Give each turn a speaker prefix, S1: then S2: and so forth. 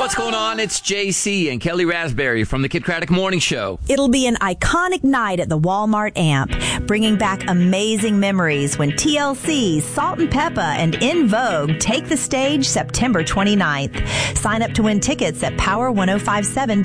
S1: what's going on? It's JC and Kelly Raspberry from the Kid Craddock Morning Show.
S2: It'll be an iconic night at the Walmart Amp, bringing back amazing memories when TLC, Salt and Peppa, and In Vogue take the stage September 29th. Sign up to win tickets at power1057